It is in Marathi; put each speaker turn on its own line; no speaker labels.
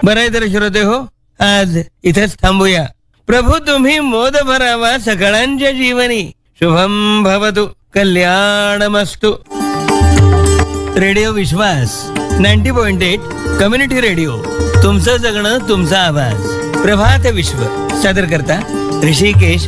बरं आहे तर श्रोते हो, आज इथेच थांबूया. प्रभू तुम्ही मोद भरावा सकळांच्या जीवनी. शुभम भवतु, कल्याणमस्तु. रेडिओ विश्वास 90.8 कम्युनिटी रेडिओ. तुमचं जगणं, तुमचा आवाज. प्रभात विश्व सादर करता ऋषिकेश